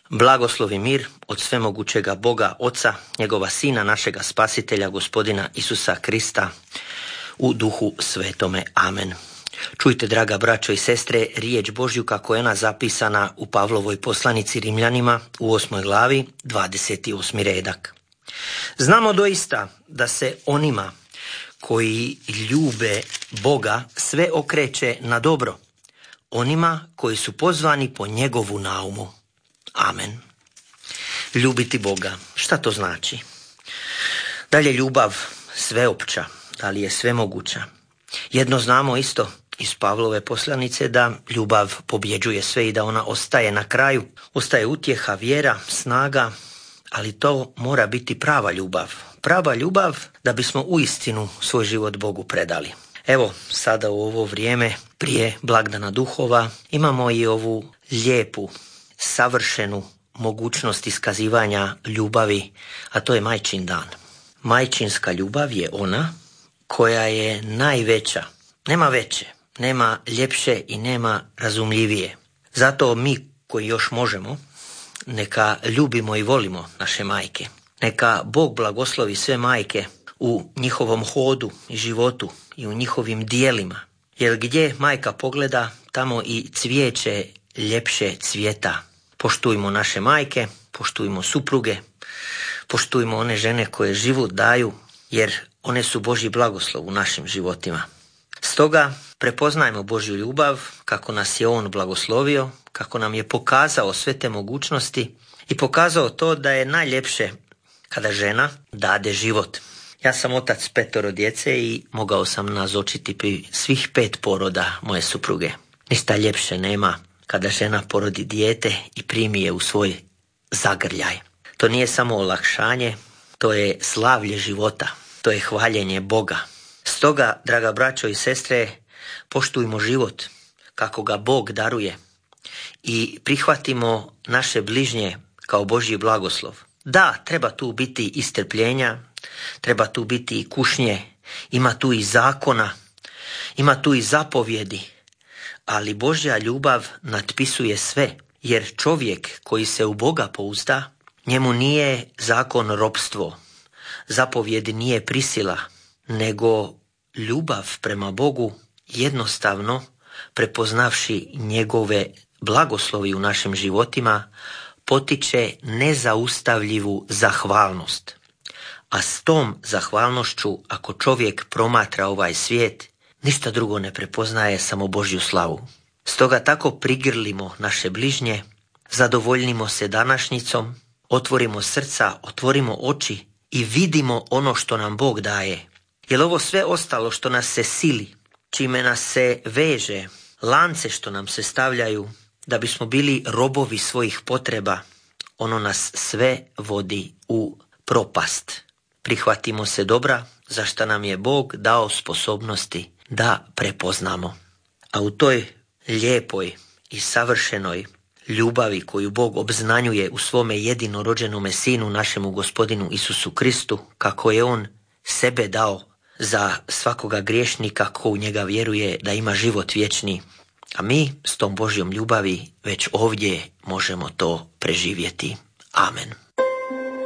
Blagoslov i mir od svemogućega Boga Oca, njegova Sina, našega Spasitelja, gospodina Isusa Krista, u Duhu Svetome. Amen. Čujte, draga braćo i sestre, riječ Božju kako je ona zapisana u Pavlovoj poslanici Rimljanima u 8. glavi, 28. redak. Znamo doista da se onima koji ljube Boga sve okreće na dobro, onima koji su pozvani po njegovu naumu. Amen. Ljubiti Boga. Šta to znači? Da li je ljubav sveopća? Da li je svemoguća? Jedno znamo isto iz Pavlove poslanice, da ljubav pobjeđuje sve i da ona ostaje na kraju. Ostaje utjeha, vjera, snaga, ali to mora biti prava ljubav. Prava ljubav da bismo uistinu svoj život Bogu predali. Evo, sada u ovo vrijeme prije blagdana duhova imamo i ovu lijepu, savršenu mogućnost iskazivanja ljubavi, a to je Majčin dan. Majčinska ljubav je ona koja je najveća. Nema veće, nema ljepše i nema razumljivije. Zato mi koji još možemo, neka ljubimo i volimo naše majke. Neka Bog blagoslovi sve majke u njihovom hodu i životu i u njihovim dijelima. Jer gdje majka pogleda, tamo i cvijeće ljepše cvjeta. Poštujmo naše majke, poštujmo supruge, poštujmo one žene koje život daju, jer one su Božji blagoslov u našim životima. Stoga prepoznajmo Božju ljubav, kako nas je On blagoslovio, kako nam je pokazao sve te mogućnosti i pokazao to da je najljepše kada žena dade život. Ja sam otac 5 djece i mogao sam nazočiti pri svih 5 poroda moje supruge. Ništa ljepše nema kada žena porodi dijete i primi je u svoj zagrljaj. To nije samo olakšanje, to je slavlje života, to je hvaljenje Boga. Stoga, draga braćo i sestre, poštujmo život kako ga Bog daruje i prihvatimo naše bližnje kao Božji blagoslov. Da, treba tu biti i strpljenja, treba tu biti i kušnje, ima tu i zakona, ima tu i zapovjedi, ali Božja ljubav natpisuje sve, jer čovjek koji se u Boga pouzda, njemu nije zakon ropstvo, zapovjedi nije prisila, nego ljubav prema Bogu jednostavno, prepoznavši njegove blagoslovi u našim životima, potiče nezaustavljivu zahvalnost. A s tom zahvalnošću, ako čovjek promatra ovaj svijet, ništa drugo ne prepoznaje, samo Božju slavu. Stoga tako prigrlimo naše bližnje, zadovoljnimo se današnjicom, otvorimo srca, otvorimo oči i vidimo ono što nam Bog daje. Jer ovo sve ostalo što nas se sili, čime nas se veže, lance što nam se stavljaju, da bismo bili robovi svojih potreba, ono nas sve vodi u propast. Prihvatimo se dobra, za šta nam je Bog dao sposobnosti da prepoznamo. A u toj lijepoj i savršenoj ljubavi koju Bog obznanjuje u svome jedinorođenome Sinu, našemu Gospodinu Isusu Kristu, kako je On sebe dao za svakoga griješnika ko u njega vjeruje da ima život vječni, a mi s tom Božjom ljubavi već ovdje možemo to preživjeti. Amen.